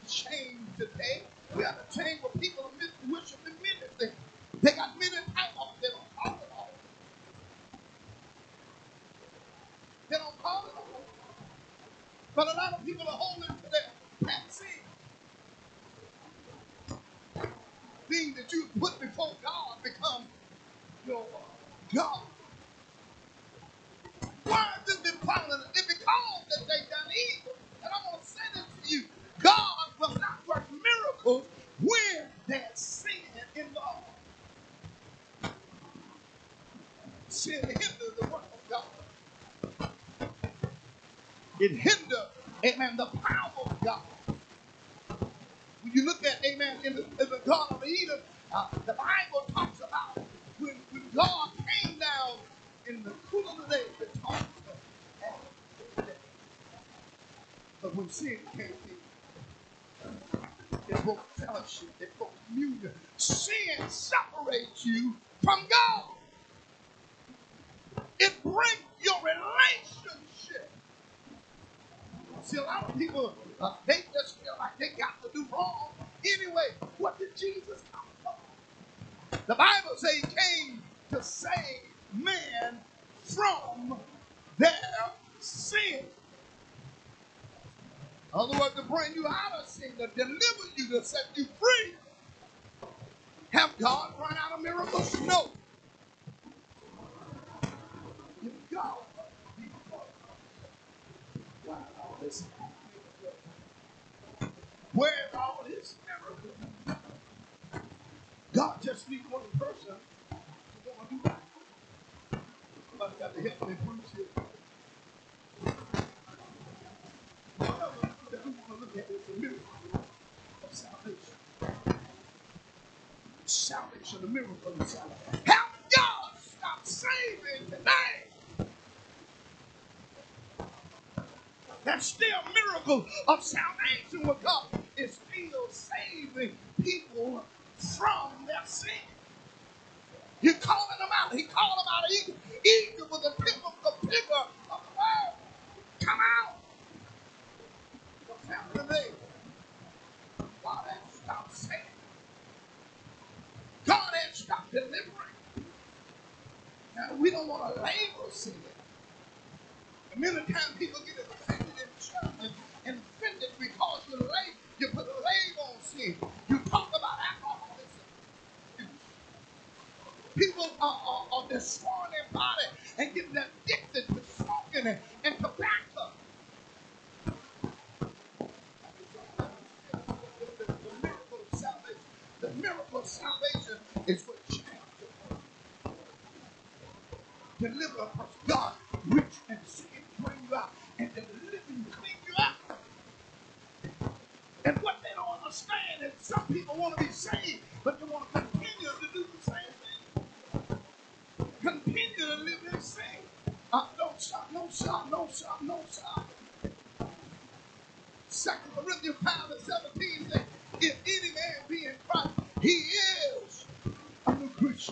change today. We have a change where people are worshiping many things. They got many titles. They don't call it all. They don't call it all. But a lot of people are holding to their vaccine. Things that you put before God become your God. Why is this problem? It's because that they done evil. And I'm going to say this to you. God will not work miracles when there's sin involved. Sin hinders the work of God. It hinders, amen, the power of God. When you look at, amen, in the Garden of Eden, the Bible talks about when God came down in the cool of the day to talk to Adam. But when sin came in, it broke fellowship, it broke communion. Sin separates you from God. It breaks your relationship. See, a lot of people, they just feel like they got to do wrong. Anyway, what did Jesus come for? The Bible says he came to save man from their sin. In other words, to bring you out of sin, to deliver you, to set you free. Have God run out of miracles? No. If God be for us, why all this? Where's all this miracle? God just needs one person to want to do that. Somebody got to help me preach here. Whatever that we want to look at is a miracle of salvation. Salvation, the miracle of salvation. Help God stop saving today. That's still a miracle of salvation where God is still saving people from their sin. You're calling them out. He called them out of Egypt. Egypt was the picture of the world. Come out. What's happening today? God has stopped saving. God has stopped delivering. Now, we don't want to label sin. And many times people get offended in church and offended because you put a label on sin. You talk about alcoholism. People are destroying their body and getting addicted to smoking and tobacco. The miracle of salvation is what changes the world. Deliver a person. God reach and see and bring you out and deliver you, clean you out. And what they don't understand is some people want to be saved, but they want to continue to do the same thing. Continue to live in sin. Don't stop, no stop, no stop, no stop. 2 Corinthians 5:17 says, if any man be in Christ, he is a new creature.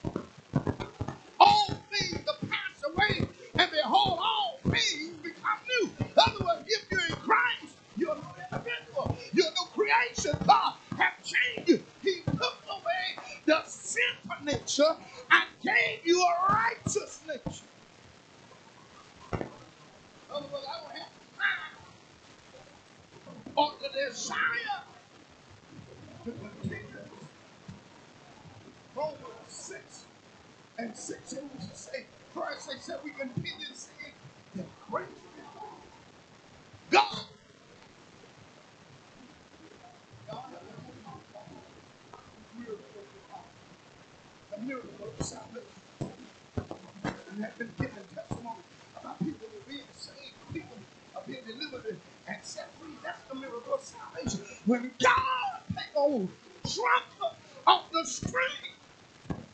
All things are passed away, and behold, all things become new. In other words, if you're in Christ, you're a new individual. You're a new creation. God has changed you. He took away the sinful nature and gave you a righteous nature. In other words, I don't have time or the desire to continue. Romans 6:6 say, Christ said we continue to sin. The grace of God. God has a miracle of salvation. And have been given testimony about people who are being saved, people are being delivered and set free. That's the miracle of salvation. When God take hold, drop off the string.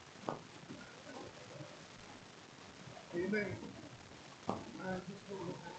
Amen. I just